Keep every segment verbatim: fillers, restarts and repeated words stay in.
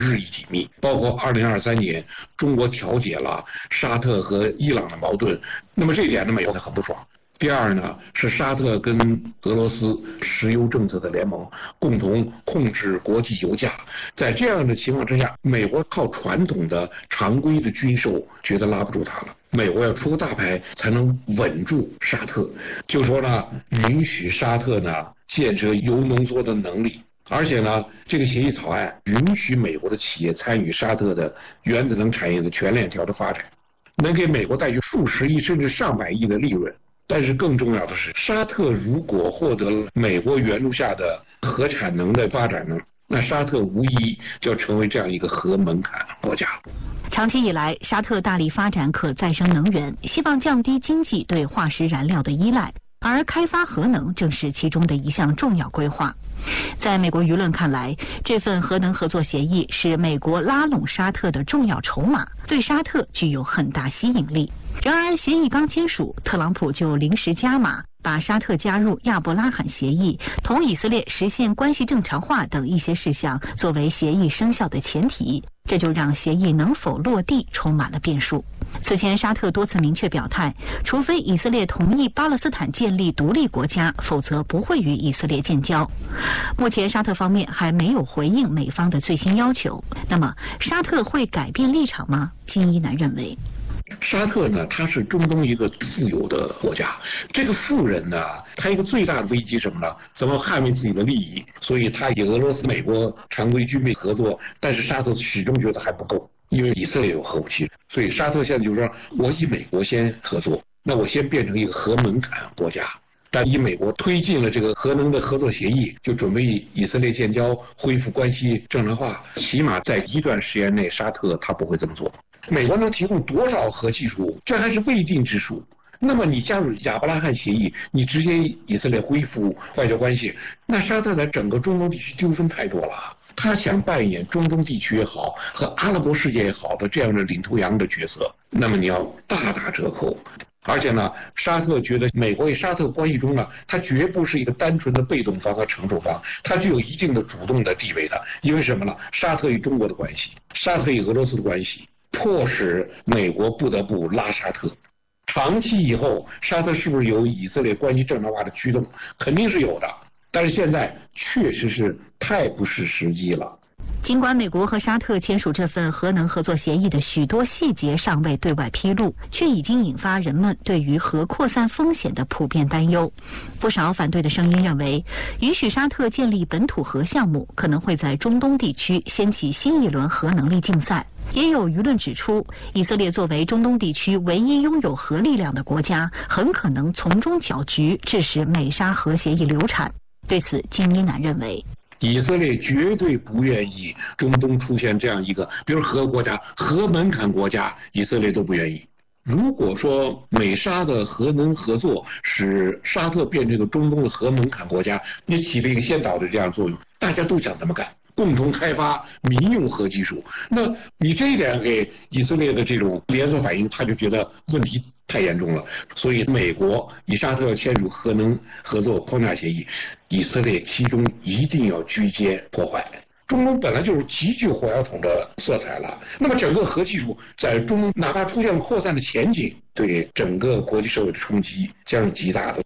日益紧密。包括二零二三年，中国调解了沙特和伊朗的矛盾，那么这一点呢，美国很不爽。第二呢，是沙特跟俄罗斯石油政策的联盟，共同控制国际油价。在这样的情况之下，美国靠传统的常规的军售觉得拉不住它了，美国要出个大牌才能稳住沙特。就说呢，允许沙特呢建设铀浓缩的能力，而且呢，这个协议草案允许美国的企业参与沙特的原子能产业的全链条的发展，能给美国带去数十亿甚至上百亿的利润。但是更重要的是，沙特如果获得了美国援助下的核产能的发展呢，那沙特无疑就要成为这样一个核门槛国家。 长期以来，沙特大力发展可再生能源，希望降低经济对化石燃料的依赖，而开发核能正是其中的一项重要规划。在美国舆论看来，这份核能合作协议是美国拉拢沙特的重要筹码，对沙特具有很大吸引力。然而，协议刚签署，特朗普就临时加码，把沙特加入亚伯拉罕协议、同以色列实现关系正常化等一些事项作为协议生效的前提，这就让协议能否落地充满了变数。此前，沙特多次明确表态，除非以色列同意巴勒斯坦建立独立国家，否则不会与以色列建交。目前，沙特方面还没有回应美方的最新要求。那么，沙特会改变立场吗？金一南认为， 沙特呢，它是中东一个富有的国家。这个富人呢，他一个最大的危机什么呢？怎么捍卫自己的利益？所以他与俄罗斯、美国常规军备合作，但是沙特始终觉得还不够，因为以色列有核武器，所以沙特现在就是说，我以美国先合作，那我先变成一个核门槛国家。但以美国推进了这个核能的合作协议，就准备以色列建交，恢复关系正常化，起码在一段时间内，沙特他不会这么做。美国能提供多少核技术，这还是未定之数。那么你加入亚伯拉罕协议，你直接以色列恢复外交关系，那沙特在整个中东地区纠纷太多了。他想扮演中东地区也好和阿拉伯世界也好的这样的领头羊的角色，那么你要大打折扣。而且呢，沙特觉得美国与沙特关系中呢，它绝不是一个单纯的被动方和承受方，它具有一定的主动的地位的。因为什么呢？沙特与中国的关系，沙特与俄罗斯的关系，迫使美国不得不拉沙特。长期以后，沙特是不是有以色列关系正常化的驱动？肯定是有的，但是现在确实是太不是时机了。 尽管美国和沙特签署这份核能合作协议的许多细节尚未对外披露，却已经引发人们对于核扩散风险的普遍担忧。不少反对的声音认为，允许沙特建立本土核项目，可能会在中东地区掀起新一轮核能力竞赛。也有舆论指出，以色列作为中东地区唯一拥有核力量的国家，很可能从中搅局，致使美沙核协议流产。对此，金一南认为， 以色列绝对不愿意中东出现这样一个，比如核国家、核门槛国家，以色列都不愿意。如果说美沙的核能合作使沙特变成一个中东的核门槛国家，也起了一个先导的这样作用，大家都想这么干，共同开发民用核技术。那你这一点给以色列的这种连锁反应，他就觉得问题太严重了。所以美国与沙特要签署核能合作框架协议，以色列其中一定要居间破坏。中东本来就是极具火药桶的色彩了，那么整个核技术在中东哪怕出现扩散的前景，对整个国际社会的冲击将是极大的。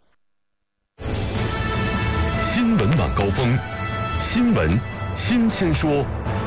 新闻晚高峰，新闻新鲜说。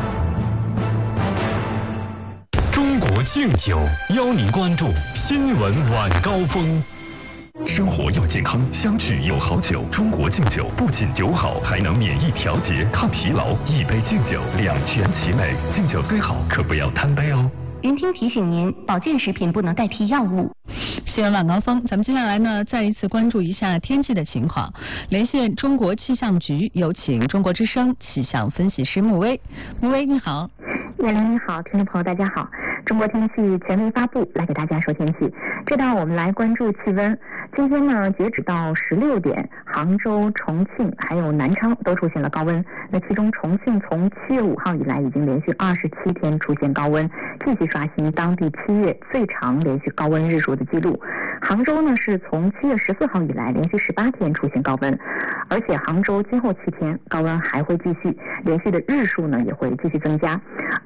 中国敬酒邀您关注新闻晚高峰。生活要健康，相聚有好酒。中国敬酒不仅酒好，还能免疫调节、抗疲劳。一杯敬酒，两全其美。敬酒虽好，可不要贪杯哦。 云听提醒您，保健食品不能代替药物。 新闻晚高峰，咱们接下来呢，再一次关注一下天气的情况。连线中国气象局，有请中国之声气象分析师穆威。穆威，你好。 叶玲你好，听众朋友大家好。中国天气权威发布，来给大家说天气。这道我们来关注气温。今天呢，截止到十六点，杭州、重庆还有南昌都出现了高温。那其中重庆从七月五号以来已经连续二十七天出现高温，继续刷新当地七月最长连续高温日数的记录。杭州呢是从七月十四号以来连续十八天出现高温，而且杭州今后七天高温还会继续，连续的日数呢也会继续增加。